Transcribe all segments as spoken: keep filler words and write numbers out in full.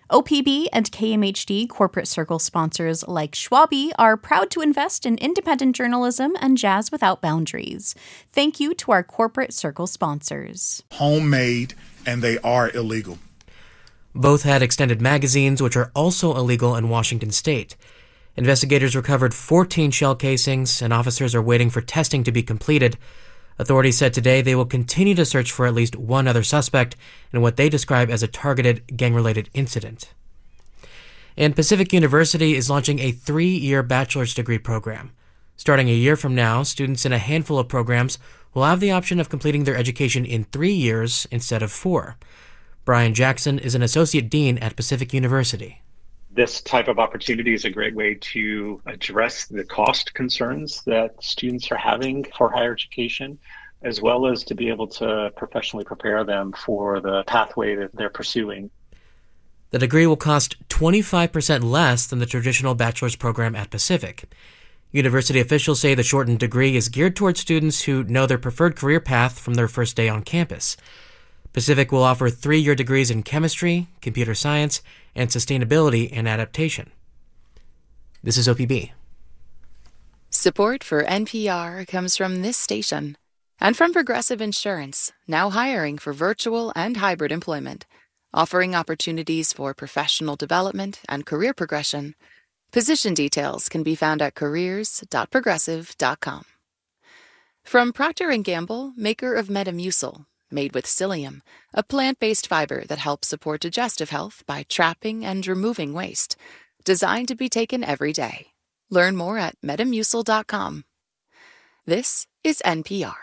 O P B and K M H D corporate circle sponsors like Schwabe are proud to invest in independent journalism and jazz without boundaries. Thank you to our corporate circle sponsors. Homemade, and they are illegal. Both had extended magazines, which are also illegal in Washington state. Investigators recovered fourteen shell casings, and officers are waiting for testing to be completed. Authorities said today they will continue to search for at least one other suspect in what they describe as a targeted gang-related incident. And Pacific University is launching a three-year bachelor's degree program. Starting a year from now, students in a handful of programs will have the option of completing their education in three years instead of four. Brian Jackson is an associate dean at Pacific University. This type of opportunity is a great way to address the cost concerns that students are having for higher education, as well as to be able to professionally prepare them for the pathway that they're pursuing. The degree will cost twenty-five percent less than the traditional bachelor's program at Pacific. University officials say the shortened degree is geared toward students who know their preferred career path from their first day on campus. Pacific will offer three-year degrees in chemistry, computer science, and sustainability and adaptation. This is O P B. Support for N P R comes from this station and from Progressive Insurance, now hiring for virtual and hybrid employment, offering opportunities for professional development and career progression. Position details can be found at careers dot progressive dot com. From Procter and Gamble, maker of Metamucil, made with psyllium, a plant-based fiber that helps support digestive health by trapping and removing waste. Designed to be taken every day. Learn more at metamucil dot com. This is N P R.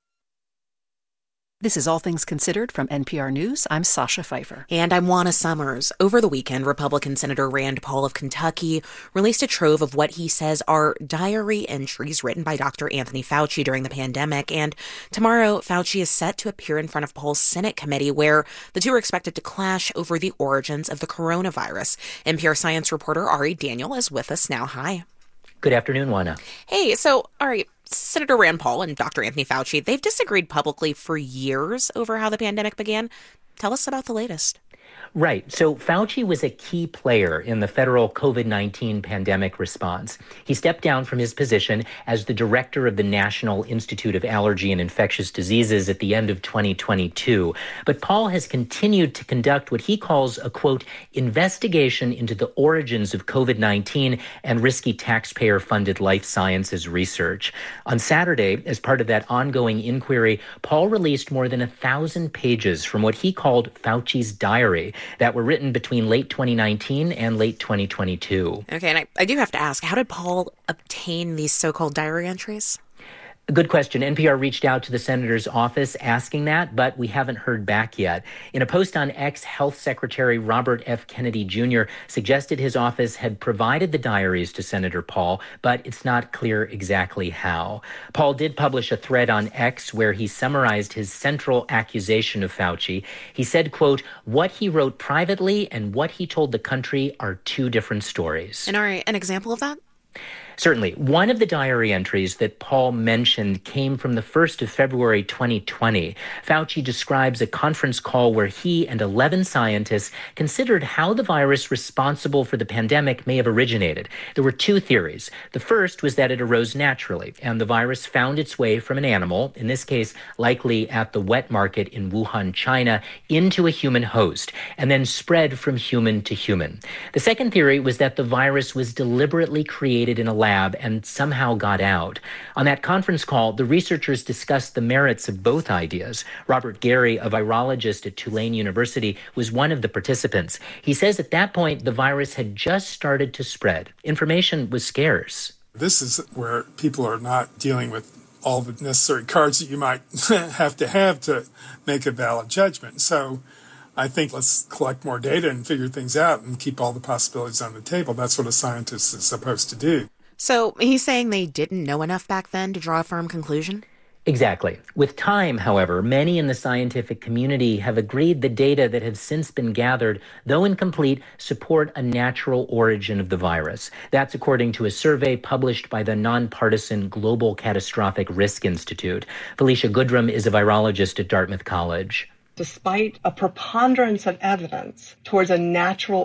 This is All Things Considered from N P R News. I'm Sasha Pfeiffer. And I'm Juana Summers. Over the weekend, Republican Senator Rand Paul of Kentucky released a trove of what he says are diary entries written by Doctor Anthony Fauci during the pandemic. And tomorrow, Fauci is set to appear in front of Paul's Senate committee, where the two are expected to clash over the origins of the coronavirus. N P R science reporter Ari Daniel is with us now. Hi. Good afternoon, Juana. Hey, so, all right. Senator Rand Paul and Doctor Anthony Fauci, they've disagreed publicly for years over how the pandemic began. Tell us about the latest. Right. So Fauci was a key player in the federal COVID nineteen pandemic response. He stepped down from his position as the director of the National Institute of Allergy and Infectious Diseases at the end of twenty twenty-two. But Paul has continued to conduct what he calls a, quote, investigation into the origins of COVID nineteen and risky taxpayer-funded life sciences research. On Saturday, as part of that ongoing inquiry, Paul released more than a thousand pages from what he called Fauci's diary that were written between late twenty nineteen and late twenty twenty-two. Okay, and I, I do have to ask, how did Paul obtain these so-called diary entries? Good question. N P R reached out to the senator's office asking that, but we haven't heard back yet. In a post on X, Health Secretary Robert F. Kennedy Junior suggested his office had provided the diaries to Senator Paul, but it's not clear exactly how. Paul did publish a thread on X where he summarized his central accusation of Fauci. He said, quote, what he wrote privately and what he told the country are two different stories. And all right, an example of that? Certainly. One of the diary entries that Paul mentioned came from the first of February twenty twenty. Fauci describes a conference call where he and eleven scientists considered how the virus responsible for the pandemic may have originated. There were two theories. The first was that it arose naturally, and the virus found its way from an animal, in this case likely at the wet market in Wuhan, China, into a human host, and then spread from human to human. The second theory was that the virus was deliberately created in a lab lab and somehow got out. On that conference call, the researchers discussed the merits of both ideas. Robert Gary, a virologist at Tulane University, was one of the participants. He says at that point, the virus had just started to spread. Information was scarce. This is where people are not dealing with all the necessary cards that you might have to have to make a valid judgment. So I think let's collect more data and figure things out and keep all the possibilities on the table. That's what a scientist is supposed to do. So he's saying they didn't know enough back then to draw a firm conclusion? Exactly. With time, however, many in the scientific community have agreed the data that have since been gathered, though incomplete, support a natural origin of the virus. That's according to a survey published by the nonpartisan Global Catastrophic Risk Institute. Felicia Goodrum is a virologist at Dartmouth College. Despite a preponderance of evidence towards a natural